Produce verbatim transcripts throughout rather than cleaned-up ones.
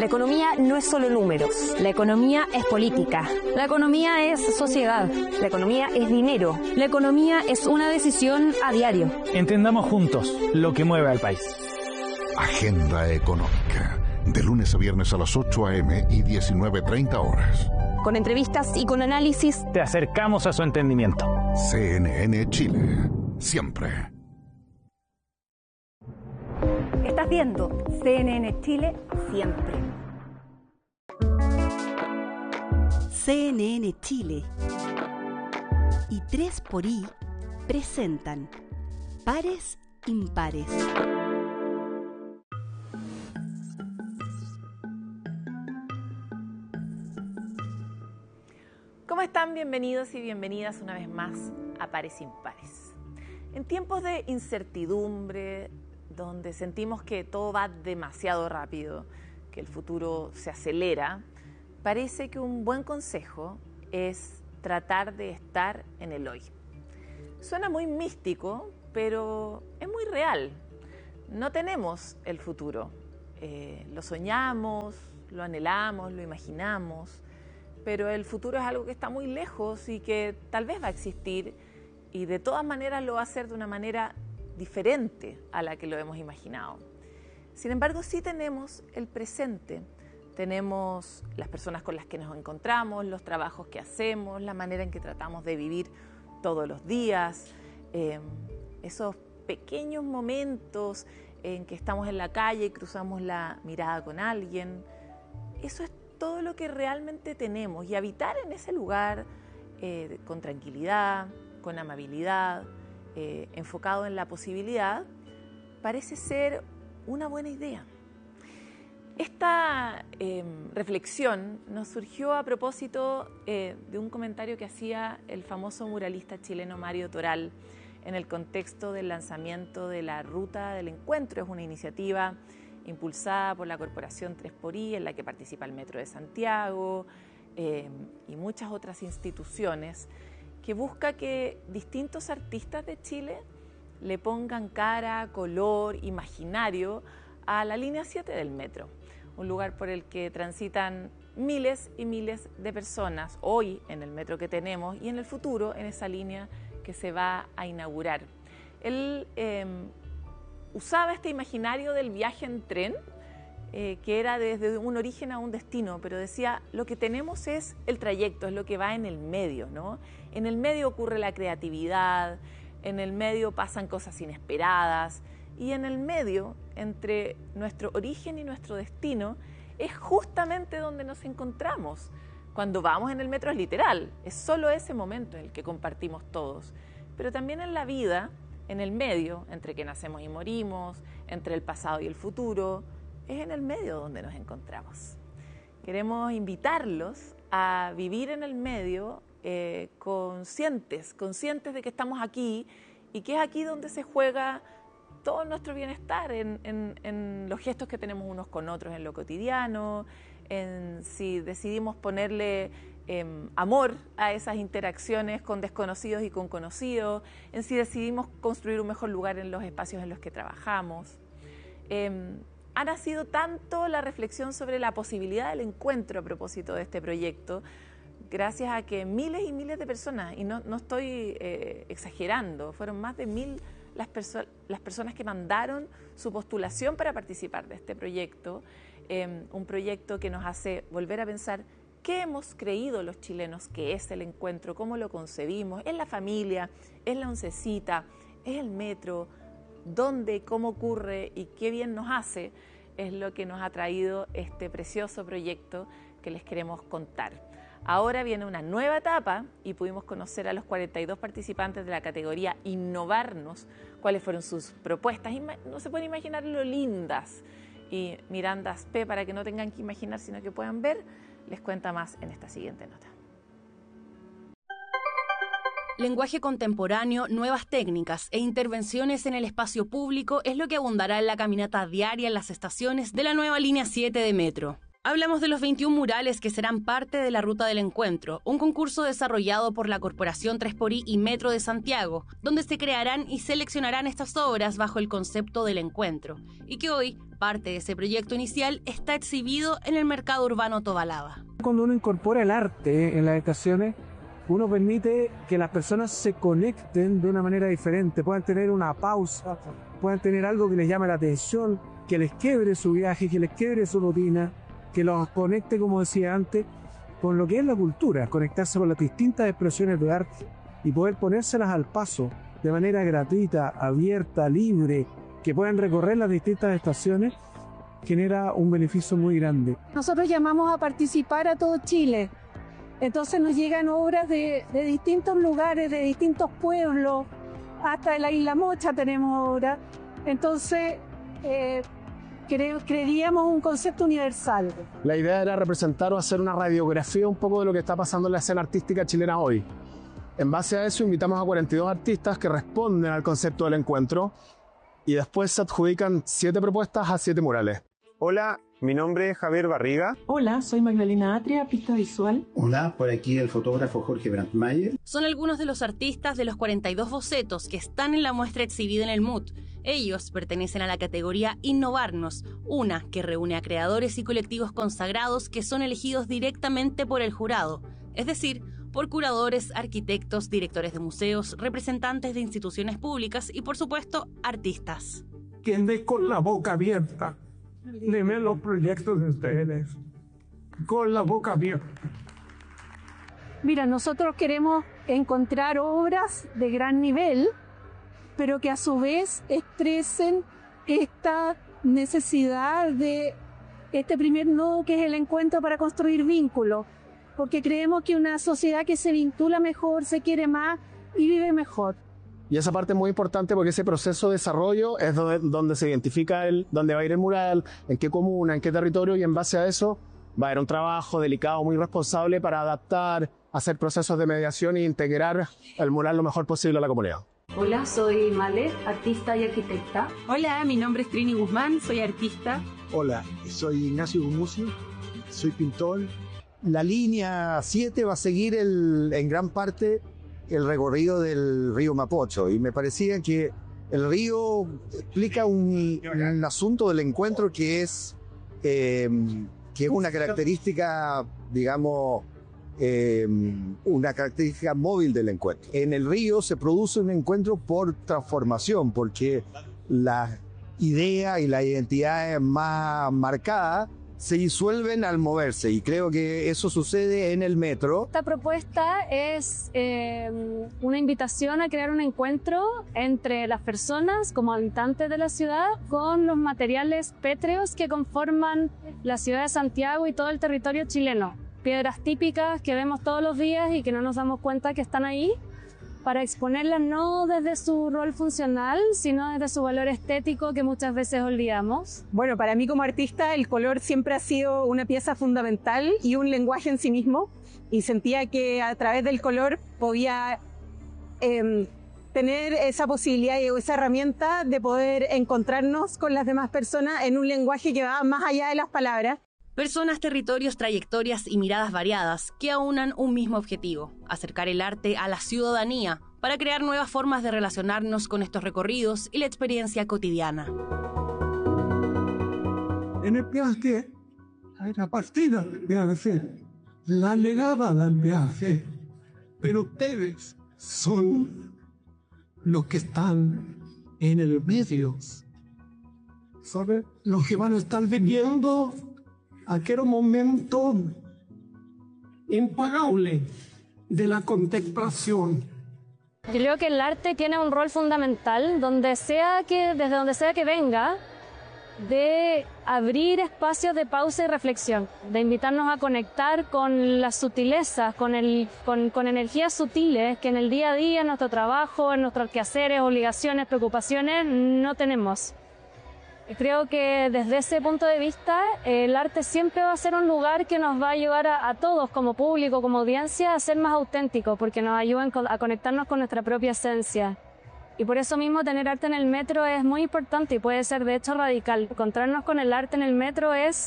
La economía no es solo números. La economía es política. La economía es sociedad. La economía es dinero. La economía es una decisión a diario. Entendamos juntos lo que mueve al país. Agenda Económica. De lunes a viernes a las ocho a eme y diecinueve treinta horas. Con entrevistas y con análisis. Te acercamos a su entendimiento. C N N Chile. Siempre. Estás viendo C N N Chile siempre. C N N Chile y tres por I presentan Pares Impares. ¿Cómo están? Bienvenidos y bienvenidas una vez más a Pares Impares. En tiempos de incertidumbre, donde sentimos que todo va demasiado rápido, que el futuro se acelera, parece que un buen consejo es tratar de estar en el hoy. Suena muy místico, pero es muy real. No tenemos el futuro. Eh, lo soñamos, lo anhelamos, lo imaginamos, pero el futuro es algo que está muy lejos y que tal vez va a existir y de todas maneras lo va a hacer de una manera diferente a la que lo hemos imaginado. Sin embargo, sí tenemos el presente. Tenemos las personas con las que nos encontramos, los trabajos que hacemos, la manera en que tratamos de vivir todos los días, eh, esos pequeños momentos en que estamos en la calle y cruzamos la mirada con alguien. Eso es todo lo que realmente tenemos, y habitar en ese lugar eh, con tranquilidad, con amabilidad, eh, enfocado en la posibilidad, parece ser una buena idea. Esta eh, reflexión nos surgió a propósito eh, de un comentario que hacía el famoso muralista chileno Mario Toral en el contexto del lanzamiento de la Ruta del Encuentro. Es una iniciativa impulsada por la Corporación tres por I, en la que participa el Metro de Santiago eh, y muchas otras instituciones, que busca que distintos artistas de Chile le pongan cara, color, imaginario a la línea siete del metro, un lugar por el que transitan miles y miles de personas hoy en el metro que tenemos y en el futuro en esa línea que se va a inaugurar. Él eh, usaba este imaginario del viaje en tren, eh, que era desde un origen a un destino, pero decía, lo que tenemos es el trayecto, es lo que va en el medio, ¿no? En el medio ocurre la creatividad, en el medio pasan cosas inesperadas, y en el medio, entre nuestro origen y nuestro destino, es justamente donde nos encontramos. Cuando vamos en el metro es literal, es solo ese momento en el que compartimos todos, pero también en la vida, en el medio, entre que nacemos y morimos, entre el pasado y el futuro, es en el medio donde nos encontramos. Queremos invitarlos a vivir en el medio eh, conscientes, conscientes de que estamos aquí y que es aquí donde se juega todo nuestro bienestar, en, en, en los gestos que tenemos unos con otros en lo cotidiano, en si decidimos ponerle eh, amor a esas interacciones con desconocidos y con conocidos, en si decidimos construir un mejor lugar en los espacios en los que trabajamos. Eh, ha nacido tanto la reflexión sobre la posibilidad del encuentro a propósito de este proyecto, gracias a que miles y miles de personas, y no, no estoy eh, exagerando, fueron más de mil las, perso las personas que mandaron su postulación para participar de este proyecto, eh, un proyecto que nos hace volver a pensar qué hemos creído los chilenos que es el encuentro, cómo lo concebimos, es la familia, es la oncecita, es el metro, dónde, cómo ocurre y qué bien nos hace, es lo que nos ha traído este precioso proyecto que les queremos contar. Ahora viene una nueva etapa y pudimos conocer a los cuarenta y dos participantes de la categoría Innovarnos, cuáles fueron sus propuestas. No se pueden imaginar lo lindas. Y Miranda Aspe, para que no tengan que imaginar, sino que puedan ver, les cuenta más en esta siguiente nota. Lenguaje contemporáneo, nuevas técnicas e intervenciones en el espacio público es lo que abundará en la caminata diaria en las estaciones de la nueva línea siete de metro. Hablamos de los veintiún murales que serán parte de la Ruta del Encuentro, un concurso desarrollado por la Corporación tres por I y Metro de Santiago, donde se crearán y seleccionarán estas obras bajo el concepto del encuentro, y que hoy, parte de ese proyecto inicial, está exhibido en el mercado urbano Tobalaba. Cuando uno incorpora el arte en las estaciones, uno permite que las personas se conecten de una manera diferente, puedan tener una pausa, puedan tener algo que les llame la atención, que les quiebre su viaje, que les quiebre su rutina, que los conecte, como decía antes, con lo que es la cultura, conectarse con las distintas expresiones de arte y poder ponérselas al paso de manera gratuita, abierta, libre, que puedan recorrer las distintas estaciones, genera un beneficio muy grande. Nosotros llamamos a participar a todo Chile, entonces nos llegan obras de, de distintos lugares, de distintos pueblos, hasta en la Isla Mocha tenemos obras, entonces eh, Cre creíamos un concepto universal. La idea era representar o hacer una radiografía un poco de lo que está pasando en la escena artística chilena hoy. En base a eso invitamos a cuarenta y dos artistas que responden al concepto del encuentro y después se adjudican siete propuestas a siete murales. Hola, mi nombre es Javier Barriga. Hola, soy Magdalena Atria, pista visual. Hola, por aquí el fotógrafo Jorge Brandmeier. Son algunos de los artistas de los cuarenta y dos bocetos que están en la muestra exhibida en el M U T. Ellos pertenecen a la categoría Innovarnos, una que reúne a creadores y colectivos consagrados que son elegidos directamente por el jurado, es decir, por curadores, arquitectos, directores de museos, representantes de instituciones públicas y, por supuesto, artistas. Quede con la boca abierta. Deme los proyectos de ustedes. Con la boca abierta. Mira, nosotros queremos encontrar obras de gran nivel, pero que a su vez expresen esta necesidad de este primer nodo que es el encuentro para construir vínculos, porque creemos que una sociedad que se vincula mejor, se quiere más y vive mejor. Y esa parte es muy importante porque ese proceso de desarrollo es donde, donde se identifica el, dónde va a ir el mural, en qué comuna, en qué territorio, y en base a eso va a haber un trabajo delicado, muy responsable para adaptar, hacer procesos de mediación e integrar el mural lo mejor posible a la comunidad. Hola, soy Male, artista y arquitecta. Hola, mi nombre es Trini Guzmán, soy artista. Hola, soy Ignacio Gumucio, soy pintor. La línea siete va a seguir el, en gran parte el recorrido del río Mapocho y me parecía que el río explica un, un asunto del encuentro que es, eh, que es una característica, digamos, Eh, una característica móvil del encuentro. En el río se produce un encuentro por transformación, porque la idea y la identidad más marcada se disuelven al moverse, y creo que eso sucede en el metro. Esta propuesta es eh, una invitación a crear un encuentro entre las personas como habitantes de la ciudad con los materiales pétreos que conforman la ciudad de Santiago y todo el territorio chileno. Piedras típicas que vemos todos los días y que no nos damos cuenta que están ahí, para exponerlas no desde su rol funcional, sino desde su valor estético que muchas veces olvidamos. Bueno, para mí como artista el color siempre ha sido una pieza fundamental y un lenguaje en sí mismo, y sentía que a través del color podía eh, tener esa posibilidad y esa herramienta de poder encontrarnos con las demás personas en un lenguaje que va más allá de las palabras. Personas, territorios, trayectorias y miradas variadas que aunan un mismo objetivo: acercar el arte a la ciudadanía para crear nuevas formas de relacionarnos con estos recorridos y la experiencia cotidiana. En el viaje hay la partida del viaje, la llegada del viaje, pero ustedes son los que están en el medio, ¿saben? Los que van a estar viviendo aquel momento impagable de la contemplación. Yo creo que el arte tiene un rol fundamental, donde sea que, desde donde sea que venga, de abrir espacios de pausa y reflexión, de invitarnos a conectar con las sutilezas, con, el, con, con energías sutiles que en el día a día, en nuestro trabajo, en nuestros quehaceres, obligaciones, preocupaciones, no tenemos. Creo que desde ese punto de vista el arte siempre va a ser un lugar que nos va a ayudar a, a todos como público, como audiencia, a ser más auténticos, porque nos ayudan a conectarnos con nuestra propia esencia. Y por eso mismo tener arte en el metro es muy importante y puede ser de hecho radical. Encontrarnos con el arte en el metro es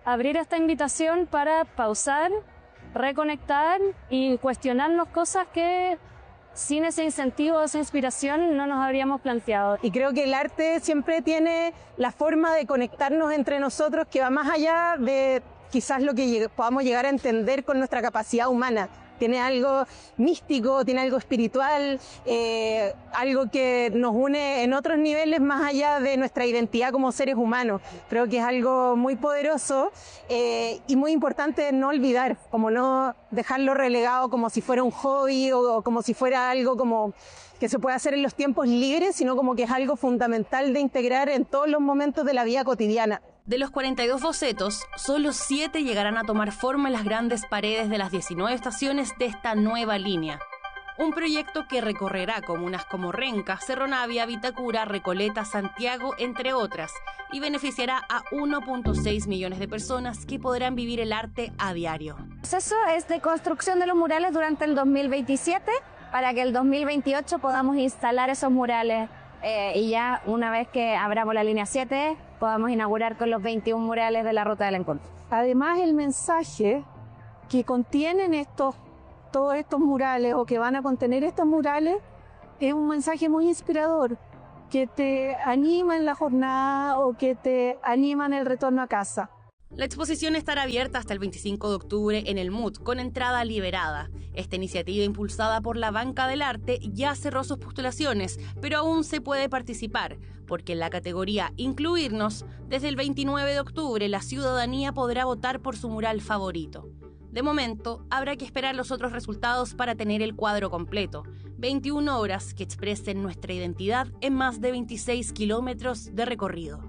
abrir esta invitación para pausar, reconectar y cuestionarnos cosas que sin ese incentivo, esa inspiración, no nos habríamos planteado. Y creo que el arte siempre tiene la forma de conectarnos entre nosotros que va más allá de quizás lo que podamos llegar a entender con nuestra capacidad humana. Tiene algo místico, tiene algo espiritual, eh, algo que nos une en otros niveles más allá de nuestra identidad como seres humanos. Creo que es algo muy poderoso eh, y muy importante no olvidar, como no dejarlo relegado como si fuera un hobby o, o como si fuera algo como que se puede hacer en los tiempos libres, sino como que es algo fundamental de integrar en todos los momentos de la vida cotidiana. De los cuarenta y dos bocetos, solo siete llegarán a tomar forma en las grandes paredes de las diecinueve estaciones de esta nueva línea. Un proyecto que recorrerá comunas como Renca, Cerro Navia, Vitacura, Recoleta, Santiago, entre otras, y beneficiará a uno punto seis millones de personas que podrán vivir el arte a diario. El proceso es de construcción de los murales durante el dos mil veintisiete, para que el dos mil veintiocho podamos instalar esos murales eh, y ya una vez que abramos la línea siete, podamos inaugurar con los veintiún murales de la Ruta del Encuentro. Además, el mensaje que contienen estos, todos estos murales o que van a contener estos murales es un mensaje muy inspirador, que te anima en la jornada o que te anima en el retorno a casa. La exposición estará abierta hasta el veinticinco de octubre en el M U T, con entrada liberada. Esta iniciativa, impulsada por la Banca del Arte, ya cerró sus postulaciones, pero aún se puede participar, porque en la categoría Incluirnos, desde el veintinueve de octubre la ciudadanía podrá votar por su mural favorito. De momento, habrá que esperar los otros resultados para tener el cuadro completo. veintiuna horas que expresen nuestra identidad en más de veintiséis kilómetros de recorrido.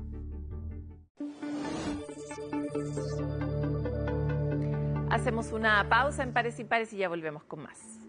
Hacemos una pausa en Pares y Pares y ya volvemos con más.